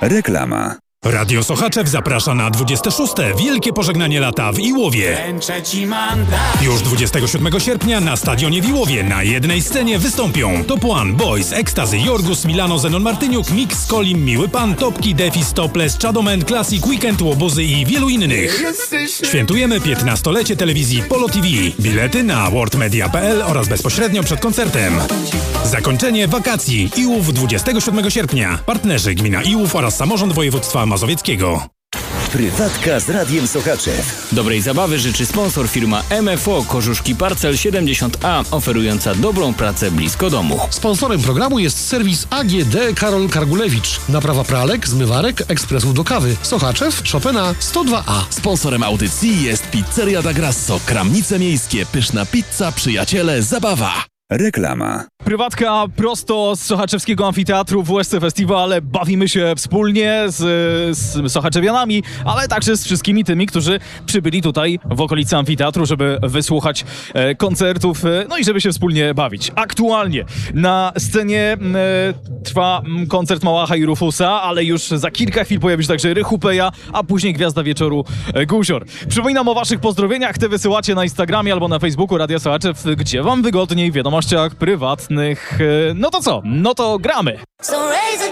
Reklama. Radio Sochaczew zaprasza na 26. Wielkie Pożegnanie Lata w Iłowie. Już 27 sierpnia na stadionie w Iłowie na jednej scenie wystąpią Top One, Boys, Ekstazy, Jorgus, Milano, Zenon Martyniuk, Mix, Kolim, Miły Pan, Topki, Defis, Topless, Chadomen, Classic, Weekend, Łobuzy i wielu innych. Świętujemy 15-lecie telewizji Polo TV. Bilety na worldmedia.pl oraz bezpośrednio przed koncertem. Zakończenie wakacji. Iłów 27 sierpnia. Partnerzy gmina Iłów oraz samorząd województwa mazowieckiego. Prywatka z Radiem Sochaczew. Dobrej zabawy życzy sponsor firma MFO Kożuszki Parcel 70A, oferująca dobrą pracę blisko domu. Sponsorem programu jest serwis AGD Karol Kargulewicz. Naprawa pralek, zmywarek, ekspresów do kawy. Sochaczew, Chopina 102A. Sponsorem audycji jest Pizzeria da Grasso, Kramnice Miejskie, pyszna pizza, przyjaciele, zabawa. Reklama. Prywatka prosto z sochaczewskiego amfiteatru w USC Festival. Bawimy się wspólnie z sochaczewianami, ale także z wszystkimi tymi, którzy przybyli tutaj w okolicy amfiteatru, żeby wysłuchać koncertów, no i żeby się wspólnie bawić. Aktualnie na scenie trwa koncert Małacha i Rufusa, ale już za kilka chwil pojawi się także Rychu Peja, a później gwiazda wieczoru Guzior. Przypominam o waszych pozdrowieniach, te wysyłacie na Instagramie albo na Facebooku Radia Sochaczew, gdzie wam wygodniej w wiadomościach prywatnych. No to co? No to gramy! So raise a